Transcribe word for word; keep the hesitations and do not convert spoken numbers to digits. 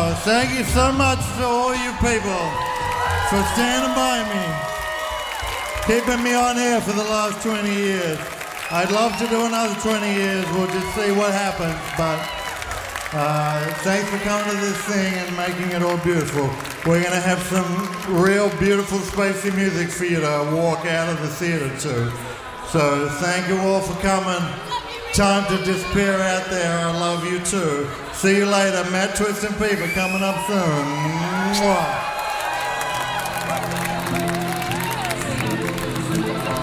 Uh, thank you so much to all you people for standing by me, keeping me on air for the last twenty years. I'd love to do another twenty years. We'll just see what happens. But uh, thanks for coming to this thing and making it all beautiful. We're going to have some real beautiful spacey music for you to walk out of the theater to. So thank you all for coming. Time to disappear out there. I love you too. See you later. Matt Twist and Peeper coming up soon. Mwah.